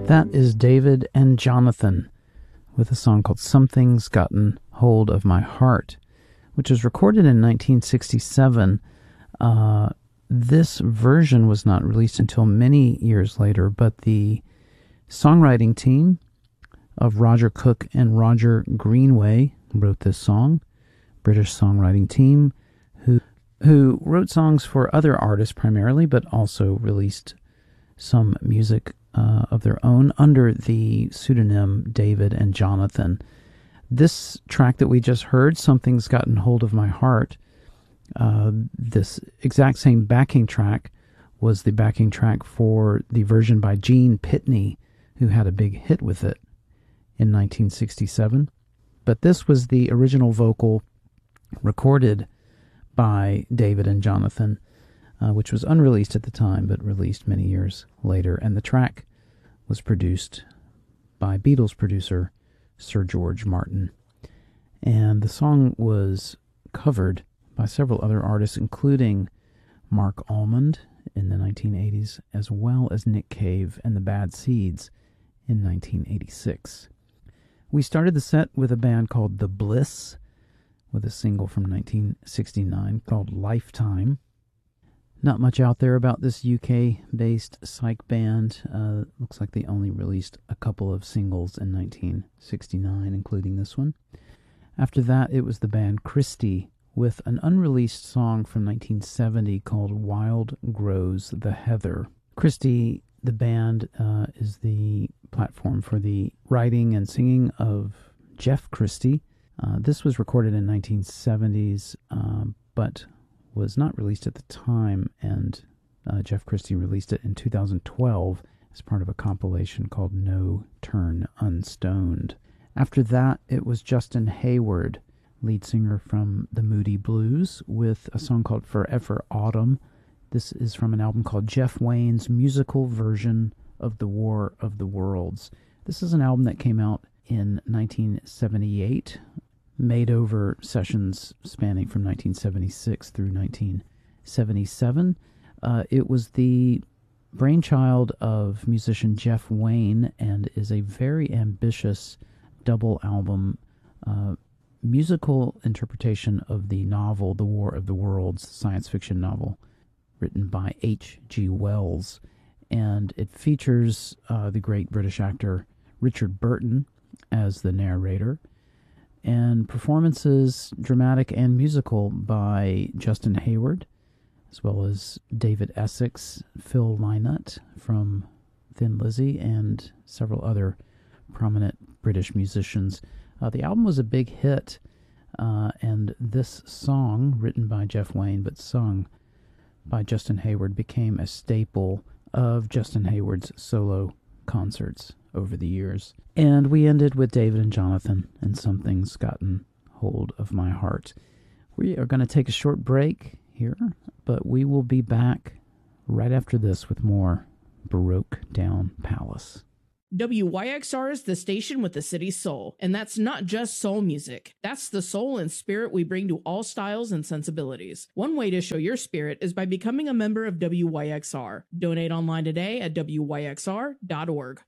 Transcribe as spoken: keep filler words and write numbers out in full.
That is David and Jonathan with a song called Something's Gotten Hold of My Heart, which was recorded in nineteen sixty-seven. Uh, this version was not released until many years later, but the songwriting team of Roger Cook and Roger Greenway wrote this song. British songwriting team who who wrote songs for other artists primarily, but also released some music uh, of their own under the pseudonym David and Jonathan. This track that we just heard, Something's Gotten Hold of My Heart, uh, this exact same backing track was the backing track for the version by Gene Pitney, who had a big hit with it in nineteen sixty-seven. But this was the original vocal recorded by David and Jonathan, uh, which was unreleased at the time, but released many years later. And the track was produced by Beatles producer Sir George Martin. And the song was covered by several other artists, including Mark Almond in the nineteen eighties, as well as Nick Cave and the Bad Seeds in nineteen eighty-six. We started the set with a band called The Bliss, with a single from nineteen sixty-nine called Lifetime. Not much out there about this U K-based psych band. Uh, looks like they only released a couple of singles in nineteen sixty-nine, including this one. After that, it was the band Christie with an unreleased song from nineteen seventy called Wild Grows the Heather. Christie, the band, uh, is the platform for the writing and singing of Jeff Christie. Uh, this was recorded in nineteen seventies, um, but was not released at the time, and uh, Jeff Christie released it in two thousand twelve as part of a compilation called No Turn Unstoned. After that, it was Justin Hayward, lead singer from the Moody Blues, with a song called Forever Autumn. This is from an album called Jeff Wayne's Musical Version of the War of the Worlds. This is an album that came out in nineteen seventy-eight, made over sessions spanning from nineteen seventy-six through nineteen seventy-seven. Uh, it was the brainchild of musician Jeff Wayne and is a very ambitious double album uh, musical interpretation of the novel The War of the Worlds, science fiction novel written by H G Wells. And it features uh, the great British actor Richard Burton as the narrator, and performances, dramatic and musical, by Justin Hayward, as well as David Essex, Phil Lynott from Thin Lizzy, and several other prominent British musicians. Uh, the album was a big hit, uh, and this song, written by Jeff Wayne but sung by Justin Hayward, became a staple of Justin Hayward's solo concerts over the years. And we ended with David and Jonathan and Something's Gotten Hold of My Heart. We are going to take a short break here, but we will be back right after this with more Baroque Down Palace. W Y X R is the station with the city's soul, and that's not just soul music. That's the soul and spirit we bring to all styles and sensibilities. One way to show your spirit is by becoming a member of W Y X R. Donate online today at W Y X R dot org.